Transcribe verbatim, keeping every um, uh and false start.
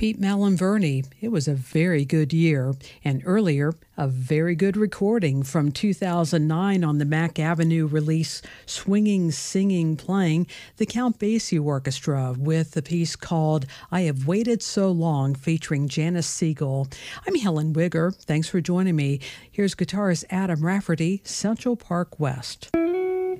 Pete Malinverni. It was a very good year, and earlier, a very good recording from two thousand nine on the Mack Avenue release Swinging, Singing, Playing, the Count Basie Orchestra with the piece called I Have Waited So Long featuring Janice Siegel. I'm Helen Wigger. Thanks for joining me. Here's guitarist Adam Rafferty, Central Park West.